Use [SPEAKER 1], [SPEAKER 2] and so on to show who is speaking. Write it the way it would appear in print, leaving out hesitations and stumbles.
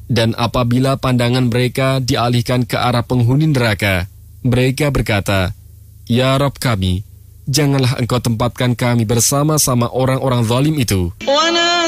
[SPEAKER 1] Dan apabila pandangan mereka dialihkan ke arah penghuni neraka, mereka berkata, "Ya Rabb kami, janganlah Engkau tempatkan kami bersama-sama orang-orang zalim itu."